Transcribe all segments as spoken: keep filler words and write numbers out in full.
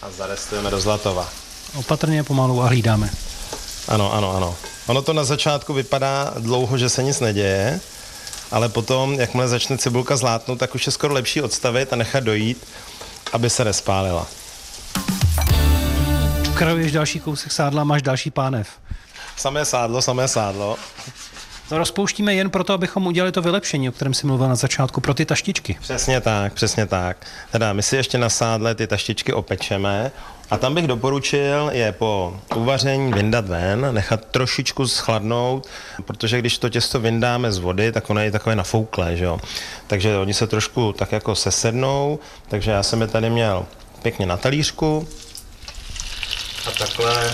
A zarestujeme do zlatova. Opatrně, pomalu a hlídáme. Ano, ano, ano. Ono to na začátku vypadá dlouho, že se nic neděje, ale potom, jakmile začne cibulka zlátnout, tak už je skoro lepší odstavit a nechat dojít, aby se nespálila. Krajuješ další kousek sádla, máš další pánev. Samé sádlo, samé sádlo. To rozpouštíme jen proto, abychom udělali to vylepšení, o kterém jsi mluvil na začátku, pro ty taštičky. Přesně tak, přesně tak. Teda my si ještě na sádle ty taštičky opečeme a tam bych doporučil je po uvaření vyndat ven, nechat trošičku schladnout, protože když to těsto vyndáme z vody, tak ono je takové nafouklé, že jo. Takže oni se trošku tak jako sesednou, takže já jsem je tady měl pěkně na talířku a takhle.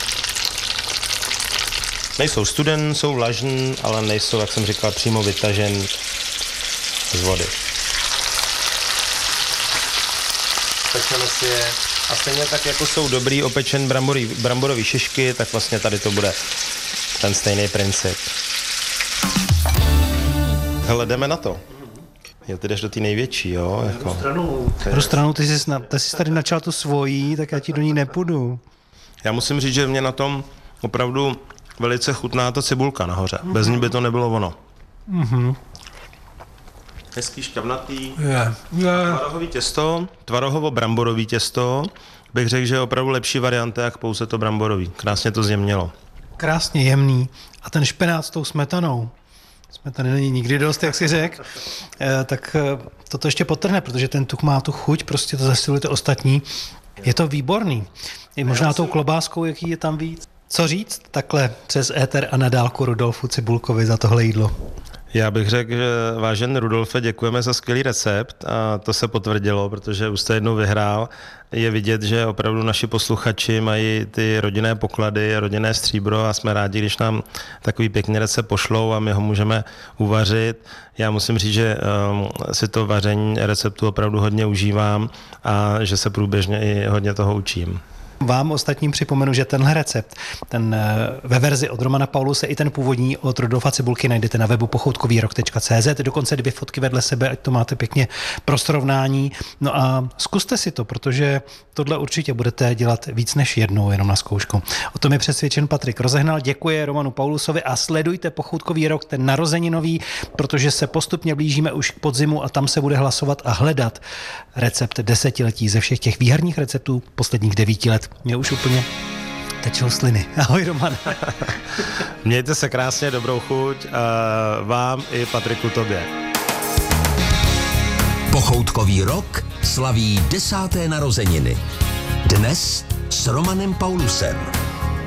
Nejsou studen, jsou vlažní, ale nejsou, jak jsem říkal, přímo vytažen z vody. Pečeme si je. A stejně tak, jako jsou dobrý opečen bramborový, bramborový šišky, tak vlastně tady to bude ten stejný princip. Hele, jdeme na to. Jo, ty jdeš do té největší, jo? Jako. Pro stranu, ty jsi, ty jsi tady načal tu svojí, tak já ti do ní nepůjdu. Já musím říct, že mě na tom opravdu velice chutná ta cibulka nahoře. Mm-hmm. Bez ní by to nebylo ono. Mm-hmm. Hezký šťavnatý. Yeah. Yeah. Tvarohový těsto, tvarohovo-bramborový těsto. Bych řekl, že je opravdu lepší varianta, jak pouze to bramborový. Krásně to zjemnělo. Krásně jemný. A ten špenát s tou smetanou. Smetany není nikdy dost, jak si řekl. E, tak toto ještě podtrhne, protože ten tuk má tu chuť, prostě to zasiluje to ostatní. Je to výborný. I možná tou klobáskou, jaký je tam víc. Co říct takhle přes éter a na dálku Rudolfu Cibulkovi za tohle jídlo? Já bych řekl, že vážený Rudolfe, děkujeme za skvělý recept a to se potvrdilo, protože už jste jednou vyhrál. Je vidět, že opravdu naši posluchači mají ty rodinné poklady, rodinné stříbro a jsme rádi, když nám takový pěkný recept pošlou a my ho můžeme uvařit. Já musím říct, že um, si to vaření receptu opravdu hodně užívám a že se průběžně i hodně toho učím. Vám ostatním připomenu, že tenhle recept, ten ve verzi od Romana Pauluse i ten původní od Rudolfa Cibulky najdete na webu pochoutkovýrok tečka cé zet, dokonce dvě fotky vedle sebe, ať to máte pěkně pro srovnání. No a zkuste si to, protože tohle určitě budete dělat víc než jednou, jenom na zkoušku. O tom je přesvědčen Patrik Rozehnal, děkuje Romanu Paulusovi a sledujte Pochoutkový rok, ten narozeninový, protože se postupně blížíme už k podzimu a tam se bude hlasovat a hledat recept desetiletí ze všech těch výherních receptů posledních devíti let. Mě už úplně tečou sliny. Ahoj, Roman. Mějte se krásně, dobrou chuť vám i Patriku tobě. Pochoutkový rok slaví desáté narozeniny. Dnes s Romanem Paulusem.